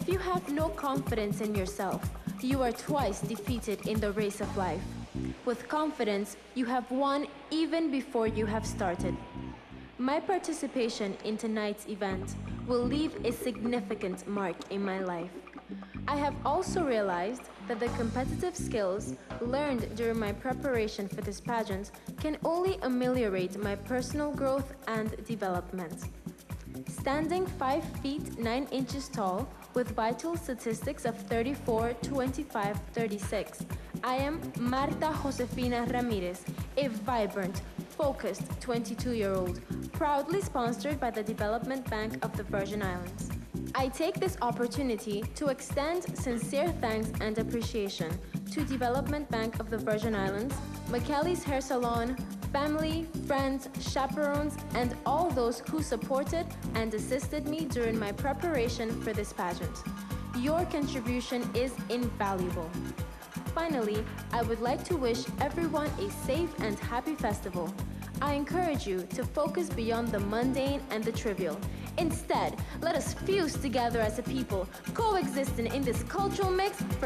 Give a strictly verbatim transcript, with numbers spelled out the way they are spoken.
If you have no confidence in yourself, you are twice defeated in the race of life. With confidence, you have won even before you have started. My participation in tonight's event will leave a significant mark in my life. I have also realized that the competitive skills learned during my preparation for this pageant can only ameliorate my personal growth and development. Standing five feet nine inches tall with vital statistics of thirty-four, twenty-five, thirty-six, I am Marta Josefina Ramirez, a vibrant, focused twenty-two-year-old, proudly sponsored by the Development Bank of the Virgin Islands. I take this opportunity to extend sincere thanks and appreciation to Development Bank of the Virgin Islands, McKelly's Hair Salon, family, friends, chaperones, and all those who supported and assisted me during my preparation for this pageant. Your contribution is invaluable. Finally, I would like to wish everyone a safe and happy festival. I encourage you to focus beyond the mundane and the trivial. Instead, let us fuse together as a people, coexisting in this cultural mix.